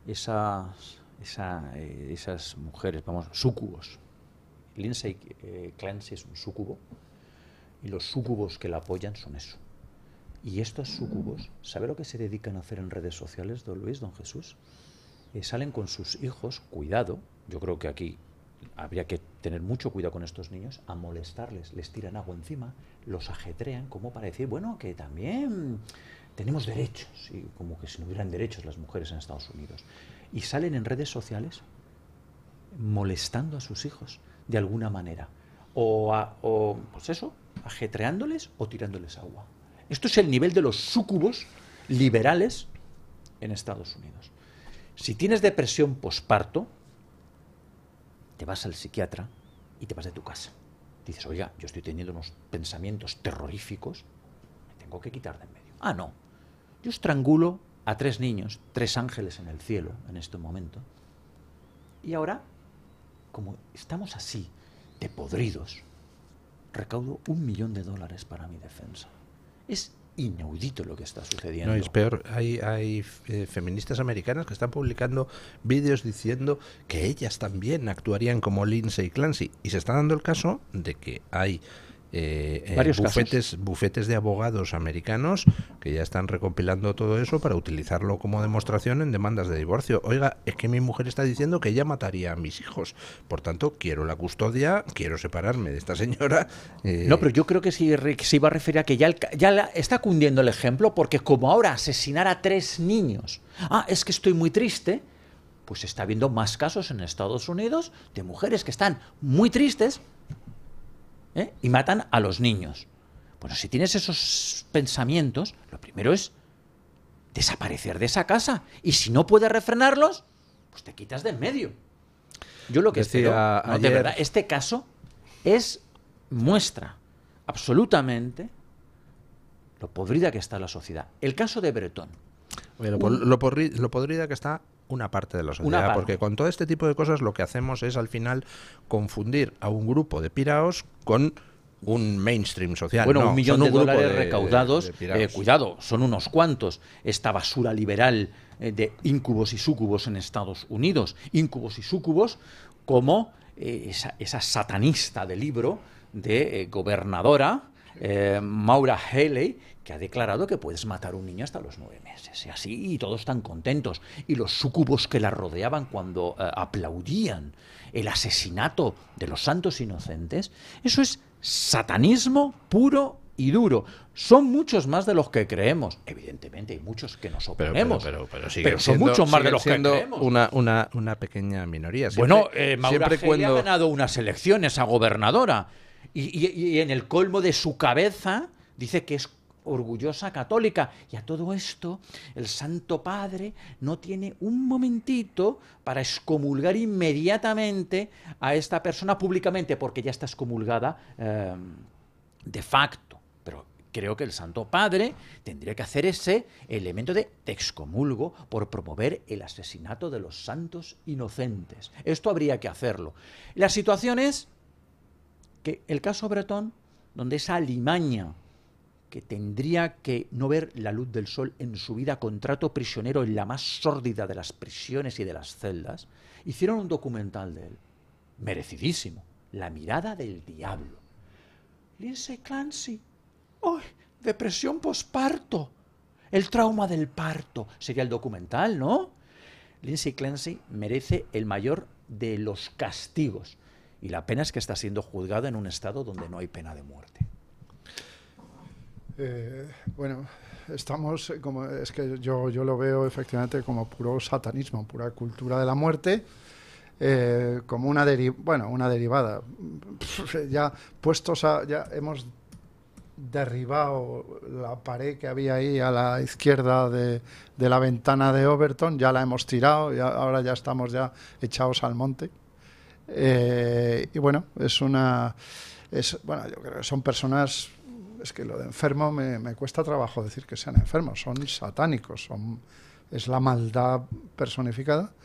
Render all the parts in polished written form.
esas mujeres, vamos, súcubos. Lindsay Clancy es un súcubo y los súcubos que la apoyan son eso. Y estos súcubos, ¿sabe lo que se dedican a hacer en redes sociales, don Luis, don Jesús? Salen con sus hijos, cuidado, yo creo que aquí habría que tener mucho cuidado con estos niños, a molestarles, les tiran agua encima, los ajetrean como para decir, bueno, que también tenemos derechos, y como que si no hubieran derechos las mujeres en Estados Unidos. Y salen en redes sociales molestando a sus hijos de alguna manera, o pues eso, ajetreándoles o tirándoles agua. Esto es el nivel de los súcubos liberales en Estados Unidos. Si tienes depresión posparto, te vas al psiquiatra y te vas de tu casa. Dices, oiga, yo estoy teniendo unos pensamientos terroríficos, me tengo que quitar de en medio. Ah, no. Yo estrangulo a 3 niños, 3 ángeles en el cielo en este momento. Y ahora, como estamos así, de podridos, recaudo $1 millón para mi defensa. Es inaudito lo que está sucediendo. No, es peor. Hay feministas americanas que están publicando vídeos diciendo que ellas también actuarían como Lindsay Clancy. Y se está dando el caso de que hay bufetes de abogados americanos que ya están recopilando todo eso para utilizarlo como demostración en demandas de divorcio. Oiga, es que mi mujer está diciendo que ella mataría a mis hijos, por tanto quiero la custodia, quiero separarme de esta señora. No, pero yo creo que se iba a referir a que ya está cundiendo el ejemplo, porque como ahora asesinar a 3 niños, es que estoy muy triste, pues está habiendo más casos en Estados Unidos de mujeres que están muy tristes y matan a los niños. Bueno, si tienes esos pensamientos, lo primero es desaparecer de esa casa. Y si no puedes refrenarlos, pues te quitas de en medio. Yo lo que espero, de verdad, este caso muestra absolutamente lo podrida que está la sociedad. El caso de Bretón. Lo podrida que está una parte de la sociedad, porque con todo este tipo de cosas lo que hacemos es al final confundir a un grupo de piraos con un mainstream social. Bueno, $1 millón recaudados, cuidado, son unos cuantos. Esta basura liberal de íncubos y súcubos en Estados Unidos. Íncubos y súcubos como esa satanista del libro de gobernadora, Maura Healey, que ha declarado que puedes matar a un niño hasta los 9 meses. Y así, y todos están contentos. Y los súcubos que la rodeaban cuando aplaudían el asesinato de los santos inocentes, eso es satanismo puro y duro. Son muchos más de los que creemos. Evidentemente hay muchos que nos oponemos, pero son muchos más de los que creemos. Una pequeña minoría. Maura Healey ha ganado unas elecciones a gobernadora y en el colmo de su cabeza dice que es orgullosa católica. Y a todo esto el Santo Padre no tiene un momentito para excomulgar inmediatamente a esta persona públicamente, porque ya está excomulgada de facto. Pero creo que el Santo Padre tendría que hacer ese elemento de te excomulgo por promover el asesinato de los santos inocentes. Esto habría que hacerlo. La situación es que el caso Bretón, donde esa alimaña que tendría que no ver la luz del sol en su vida, contrato prisionero en la más sórdida de las prisiones y de las celdas, hicieron un documental de él, merecidísimo, La mirada del diablo. Lindsay Clancy, depresión posparto, el trauma del parto, sería el documental, ¿no? Lindsay Clancy merece el mayor de los castigos, y la pena es que está siendo juzgada en un estado donde no hay pena de muerte. Estamos es que yo lo veo efectivamente como puro satanismo, pura cultura de la muerte, como una derivada. Ya hemos derribado la pared que había ahí a la izquierda de la ventana de Overton, ya la hemos tirado, ahora ya estamos ya echados al monte. Yo creo que son personas. Es que lo de enfermo me cuesta trabajo decir que sean enfermos, son satánicos, es la maldad personificada.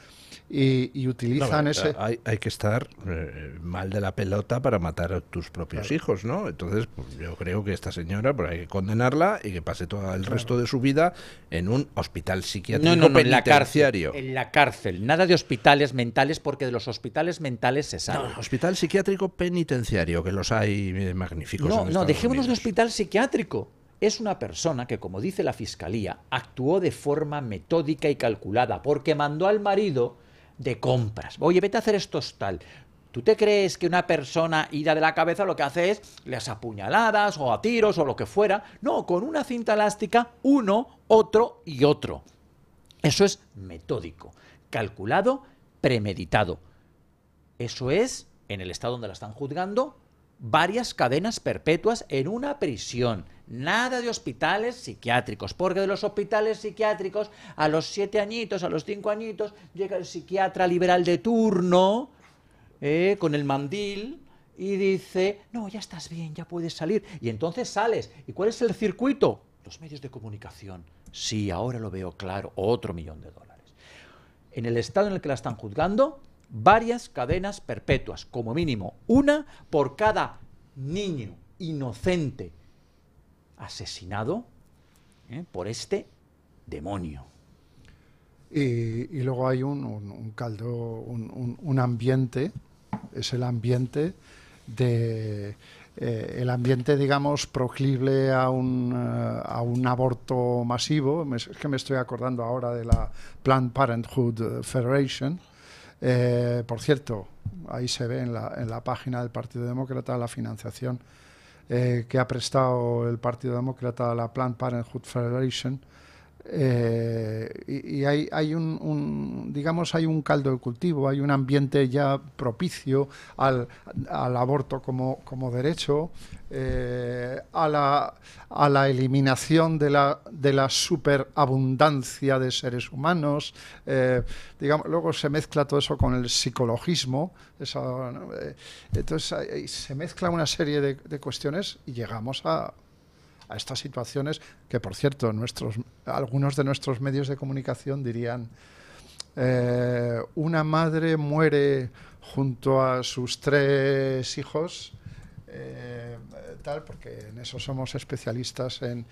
y utilizan No, ese... hay que estar mal de la pelota para matar a tus propios hijos, ¿no? Entonces, pues, yo creo que esta señora pues, hay que condenarla y que pase todo el resto de su vida en un hospital psiquiátrico No, penitenciario. en la cárcel. Nada de hospitales mentales, porque de los hospitales mentales se sabe. No, hospital psiquiátrico penitenciario, que los hay magníficos. No, en Estados dejémonos de Unidos. hospital psiquiátrico. Es una persona que, como dice la fiscalía, actuó de forma metódica y calculada, porque mandó al marido de compras. Oye, vete a hacer esto tal. ¿Tú te crees que una persona ida de la cabeza lo que hace es las apuñaladas o a tiros o lo que fuera? No, con una cinta elástica, uno, otro y otro. Eso es metódico, calculado, premeditado. Eso es, en el estado donde la están juzgando, varias cadenas perpetuas en una prisión. Nada de hospitales psiquiátricos, porque de los hospitales psiquiátricos a los 7 añitos, a los 5 añitos, llega el psiquiatra liberal de turno con el mandil y dice, no, ya estás bien, ya puedes salir. Y entonces sales. ¿Y cuál es el circuito? Los medios de comunicación. Sí, ahora lo veo claro, otro $1.000.000. En el estado en el que la están juzgando, varias cadenas perpetuas, como mínimo una por cada niño inocente asesinado por este demonio. Y luego hay un caldo, un ambiente, es el ambiente de... el ambiente, digamos, proclive a un aborto masivo. Es que me estoy acordando ahora de la Planned Parenthood Federation. Por cierto, ahí se ve en la página del Partido Demócrata la financiación que ha prestado el Partido Demócrata a la Planned Parenthood Federation. Y hay digamos, hay un caldo de cultivo, hay un ambiente ya propicio al aborto como derecho, a la eliminación de la superabundancia de seres humanos. Digamos, luego se mezcla todo eso con el psicologismo. Entonces se mezcla una serie de cuestiones y llegamos a estas situaciones que, por cierto, algunos de nuestros medios de comunicación dirían una madre muere junto a sus 3 hijos, porque en eso somos especialistas en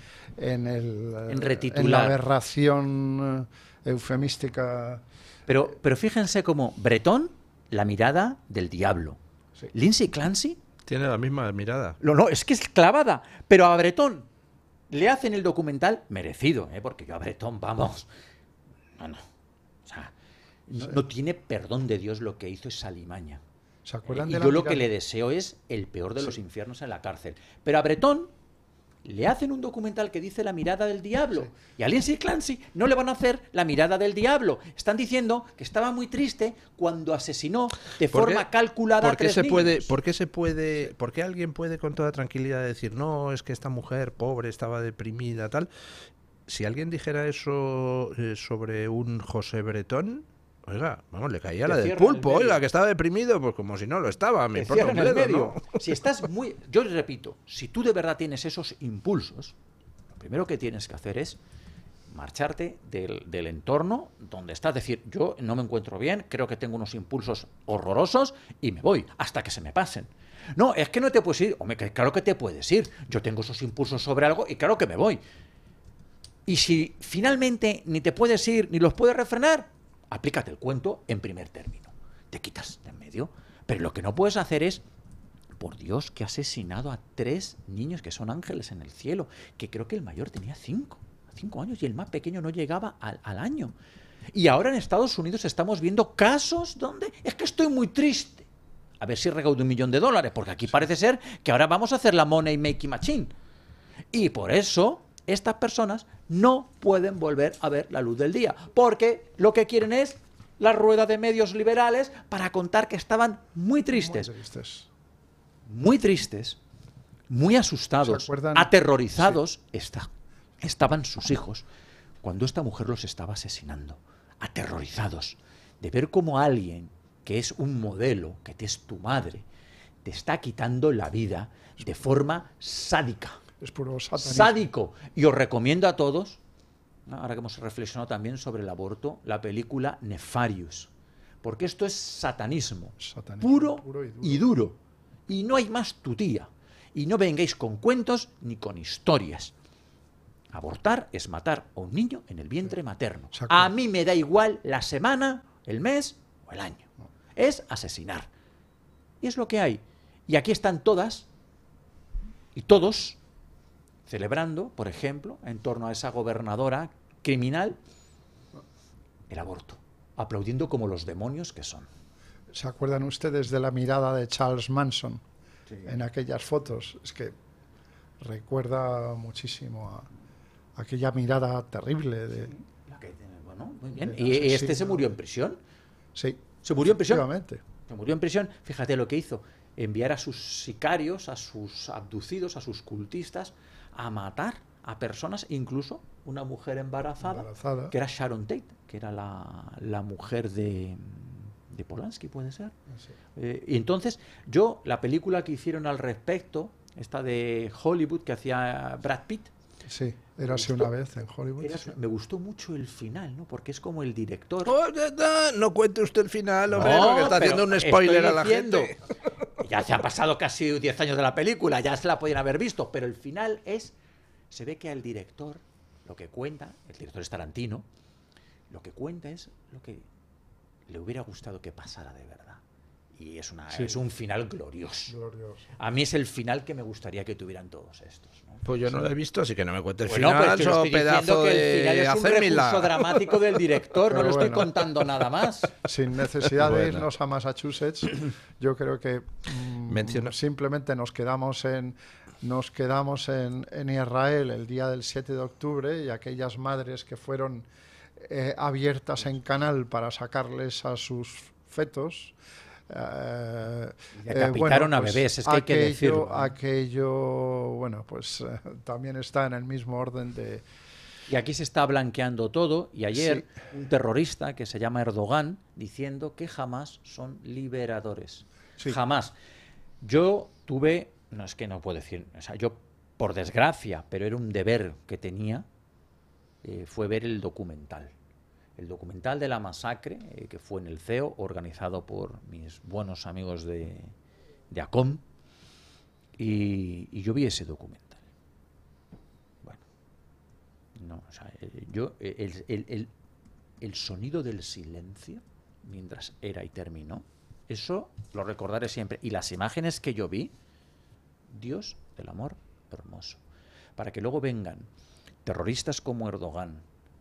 la aberración eufemística. Pero fíjense cómo Bretón, la mirada del diablo. Sí. Lindsay Clancy tiene la misma mirada. No, es que es clavada. Pero a Bretón le hacen el documental merecido, porque yo a Bretón, vamos... No. O sea, no tiene perdón de Dios lo que hizo esa alimaña. ¿Se acuerdan y de yo lo que le deseo es el peor de los infiernos en la cárcel. Pero a Bretón le hacen un documental que dice la mirada del diablo. Sí. Y a Lindsay Clancy no le van a hacer la mirada del diablo. Están diciendo que estaba muy triste cuando asesinó de forma calculada a 3 niños. ¿Por qué alguien puede con toda tranquilidad decir, no, es que esta mujer pobre estaba deprimida, tal? Si alguien dijera eso sobre un José Bretón, oiga, vamos, le caía la del pulpo, oiga, que estaba deprimido, pues como si no lo estaba, me importa un bledo, ¿no? Si estás muy... Yo repito, si tú de verdad tienes esos impulsos, lo primero que tienes que hacer es marcharte del entorno donde estás. Decir, yo no me encuentro bien, creo que tengo unos impulsos horrorosos y me voy hasta que se me pasen. No, es que no te puedes ir. Hombre, claro que te puedes ir. Yo tengo esos impulsos sobre algo y claro que me voy. Y si finalmente ni te puedes ir ni los puedes refrenar, aplícate el cuento en primer término. Te quitas de en medio. Pero lo que no puedes hacer es, por Dios, que ha asesinado a 3 niños que son ángeles en el cielo, que creo que el mayor tenía 5 años y el más pequeño no llegaba al año. Y ahora en Estados Unidos estamos viendo casos donde es que estoy muy triste. A ver si recaudo $1.000.000, porque aquí parece ser que ahora vamos a hacer la money making machine. Y por eso estas personas no pueden volver a ver la luz del día, porque lo que quieren es la rueda de medios liberales para contar que estaban muy tristes, muy asustados, aterrorizados. Sí. Estaban sus hijos cuando esta mujer los estaba asesinando, aterrorizados de ver cómo alguien que es un modelo, que es tu madre, te está quitando la vida de forma sádica. Es puro satanismo. Sádico. Y os recomiendo a todos, ¿no?, ahora que hemos reflexionado también sobre el aborto, la película Nefarious, porque esto es satanismo, Satanismo puro puro y duro. Y no hay más tutía. Y no vengáis con cuentos ni con historias. Abortar es matar a un niño en el vientre materno. Exacto. A mí me da igual la semana, el mes o el año. Es asesinar. Y es lo que hay. Y aquí están todas y todos celebrando, por ejemplo, en torno a esa gobernadora criminal, el aborto. Aplaudiendo como los demonios que son. ¿Se acuerdan ustedes de la mirada de Charles Manson Sí. en aquellas fotos? Es que recuerda muchísimo a aquella mirada terrible de... Bueno, muy bien. de Y este asesino. se murió en prisión. Sí, ¿Se murió en prisión? efectivamente. Se murió en prisión. Fíjate lo que hizo. Enviar a sus sicarios, a sus abducidos, a sus cultistas, a matar a personas, incluso una mujer embarazada, que era Sharon Tate, que era la mujer de Polanski, puede ser. Sí. Y entonces, la película que hicieron al respecto, esta de Hollywood que hacía Brad Pitt, Sí, era así una vez en Hollywood. Sí. me gustó mucho el final, ¿no? Porque es como el director. Oh, no cuente usted el final, hombre, No, porque está pero haciendo un spoiler estoy a la diciendo, gente. Ya se han pasado casi 10 años de la película, ya se la podían haber visto, pero el final se ve que al director, lo que cuenta, el director es Tarantino, lo que cuenta es lo que le hubiera gustado que pasara de verdad. Y es un final glorioso. Glorioso. A mí es el final que me gustaría que tuvieran todos estos, ¿no? Pues yo no lo he visto, así que no me cuente el Bueno, final, pues te lo solo estoy pedazo diciendo que el final de es un hacérmela. recurso dramático del director, no Pero le estoy bueno. contando nada más. Sin necesidad de Bueno. irnos a Massachusetts, yo creo que Menciona. simplemente nos quedamos en Israel el día del 7 de octubre y aquellas madres que fueron abiertas en canal para sacarles a sus fetos. Decapitaron a bebés, es que hay que decirlo, ¿no? Aquello, bueno, pues también está en el mismo orden de... Y aquí se está blanqueando todo, y ayer Sí. un terrorista que se llama Erdogan diciendo que jamás son liberadores. Sí. Jamás. Yo tuve, no es que no puedo decir, o sea, yo por desgracia, pero era un deber que tenía, fue ver el documental. El documental de la masacre, que fue en el CEO, organizado por mis buenos amigos de ACOM, y yo vi ese documental. Bueno, no, o sea, el sonido del silencio, mientras era y terminó, eso lo recordaré siempre. Y las imágenes que yo vi, Dios del amor hermoso, para que luego vengan terroristas como Erdogan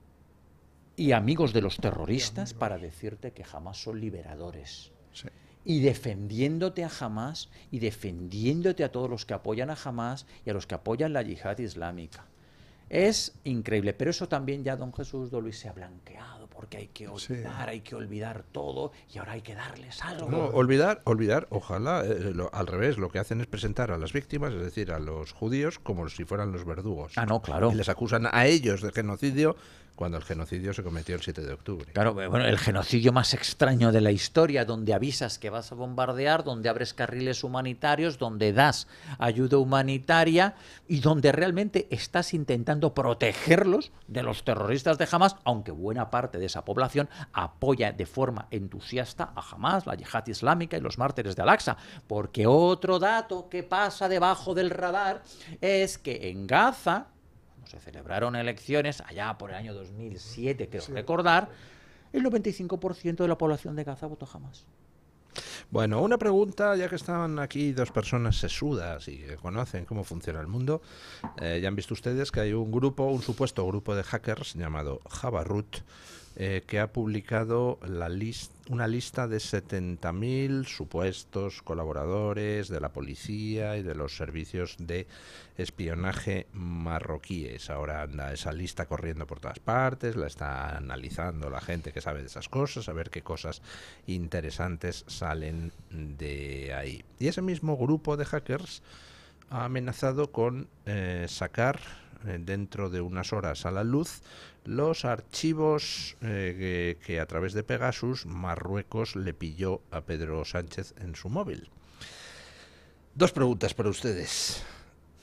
y amigos de los terroristas para decirte que jamás son liberadores. Sí. Y defendiéndote a Hamás y defendiéndote a todos los que apoyan a Hamás y a los que apoyan la yihad islámica. Es increíble, pero eso también ya don Jesús don Luis se ha blanqueado, porque hay que olvidar, hay que olvidar todo y ahora hay que darles algo. No, olvidar, ojalá, al revés, lo que hacen es presentar a las víctimas, es decir, a los judíos, como si fueran los verdugos. Ah, no, claro. Y les acusan a ellos de genocidio cuando el genocidio se cometió el 7 de octubre. Claro, bueno, el genocidio más extraño de la historia, donde avisas que vas a bombardear, donde abres carriles humanitarios, donde das ayuda humanitaria y donde realmente estás intentando protegerlos de los terroristas de Hamás, aunque buena parte de esa población apoya de forma entusiasta a Hamás, la yihad islámica y los mártires de Al-Aqsa. Porque otro dato que pasa debajo del radar es que en Gaza, se celebraron elecciones allá por el año 2007, creo recordar, el 95% de la población de Gaza votó Hamás. Bueno, una pregunta, ya que estaban aquí dos personas sesudas y que conocen cómo funciona el mundo. Ya han visto ustedes que hay un supuesto grupo de hackers llamado Jabarut, que ha publicado una lista de 70.000 supuestos colaboradores de la policía y de los servicios de espionaje marroquíes. Ahora anda esa lista corriendo por todas partes, la está analizando la gente que sabe de esas cosas, a ver qué cosas interesantes salen de ahí. Y ese mismo grupo de hackers ha amenazado con sacar dentro de unas horas a la luz los archivos que a través de Pegasus Marruecos le pilló a Pedro Sánchez en su móvil. Dos preguntas para ustedes.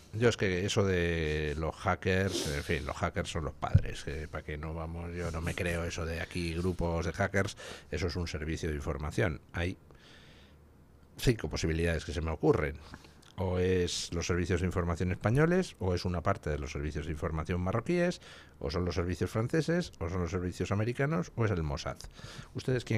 Yo es que eso de los hackers, en fin, los hackers son los padres, para que no vamos, yo no me creo eso de aquí grupos de hackers, eso es un servicio de información. Hay 5 posibilidades que se me ocurren. O es los servicios de información españoles, o es una parte de los servicios de información marroquíes, o son los servicios franceses, o son los servicios americanos, o es el Mossad. ¿Ustedes quién